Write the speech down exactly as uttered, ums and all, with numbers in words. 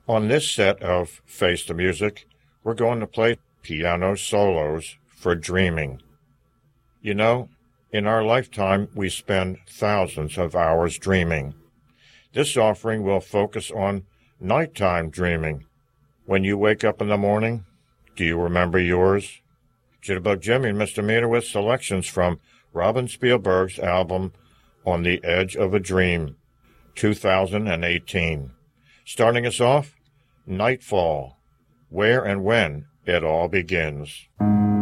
On this set of Face the Music, we're going to play piano solos for dreaming. You know, in our lifetime, we spend thousands of hours dreaming. This offering will focus on nighttime dreaming. When you wake up in the morning, do you remember yours? Jitterbug Jimmy and Mister Meter with selections from Robin Spielberg's album On the Edge of a Dream, two thousand eighteen. Starting us off, Nightfall, Where and When It All Begins.